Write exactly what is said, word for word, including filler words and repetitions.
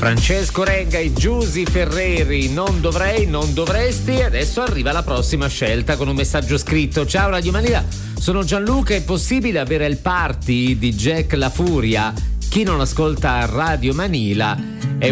Francesco Renga e Giusy Ferreri, non dovrei, non dovresti. Adesso arriva la prossima scelta con un messaggio scritto. Ciao Radio Manila, sono Gianluca, è possibile avere il party di Jack La Furia? Chi non ascolta Radio Manila è